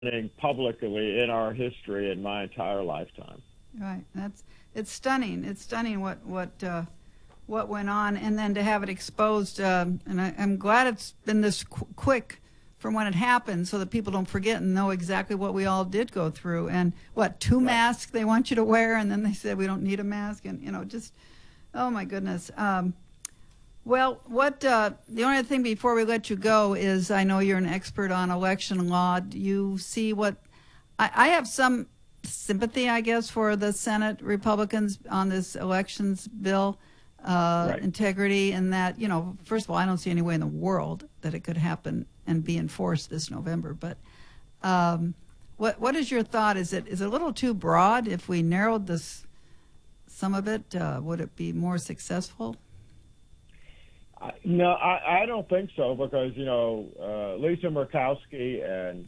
publicly in our history in my entire lifetime. Right. It's stunning. It's stunning what went on, and then to have it exposed. And I'm glad it's been this quick from when it happened, so that people don't forget and know exactly what we all did go through. And two Right. masks they want you to wear, and then they said we don't need a mask, and just oh my goodness. Well, the only other thing before we let you go is I know you're an expert on election law. Do you see what I have some sympathy, I guess, for the Senate Republicans on this elections bill, Right. integrity, and that, first of all, I don't see any way in the world that it could happen and be enforced this November. But what is your thought? Is it a little too broad? If we narrowed some of it, would it be more successful? No, I don't think so, because Lisa Murkowski and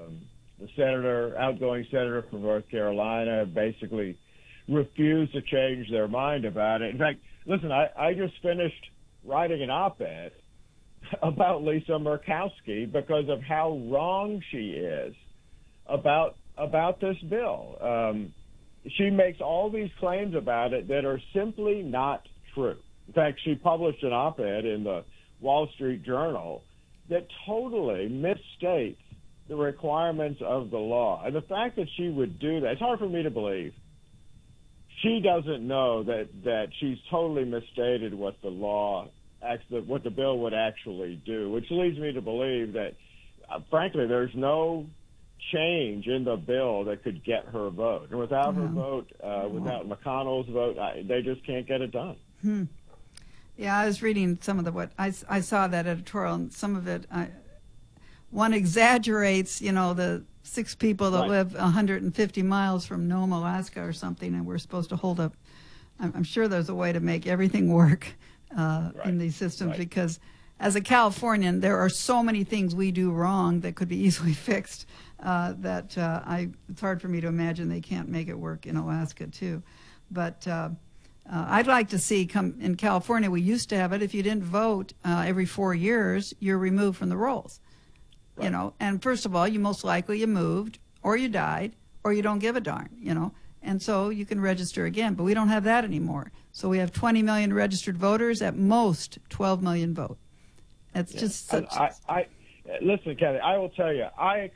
the outgoing senator from North Carolina, have basically refused to change their mind about it. In fact, listen, I just finished writing an op-ed about Lisa Murkowski because of how wrong she is about this bill. She makes all these claims about it that are simply not true. In fact, she published an op-ed in the Wall Street Journal that totally misstates the requirements of the law. And the fact that she would do that, it's hard for me to believe. She doesn't know that she's totally misstated what what the bill would actually do, which leads me to believe that, frankly, there's no change in the bill that could get her vote. And without her vote, without McConnell's vote, they just can't get it done. Yeah, I was reading some of I saw that editorial, and some of it, one exaggerates, the 6 people that live 150 miles from Nome, Alaska or something, and we're supposed to hold up. I'm sure there's a way to make everything work in these systems, because as a Californian, there are so many things we do wrong that could be easily fixed that it's hard for me to imagine they can't make it work in Alaska too. But I'd like to see in California, we used to have it. If you didn't vote every 4 years, you're removed from the rolls. Right. And first of all, you moved, or you died, or you don't give a darn, and so you can register again. But we don't have that anymore. So we have 20 million registered voters, at most 12 million vote. It's just such. Listen, Kathy, I will tell you, I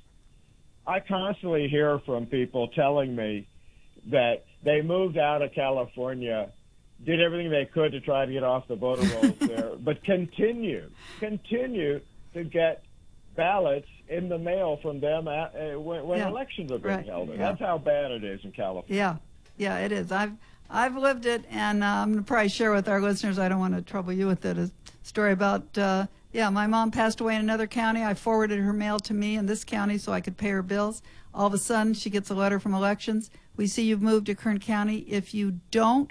constantly hear from people telling me that they moved out of California, did everything they could to try to get off the voter rolls there, but continue to get ballots in the mail from them when elections are being held. And that's how bad it is in California. Yeah, it is. I've lived it, and I'm going to probably share with our listeners, I don't want to trouble you with it, a story about, my mom passed away in another county. I forwarded her mail to me in this county so I could pay her bills. All of a sudden, she gets a letter from elections. We see you've moved to Kern County. If you don't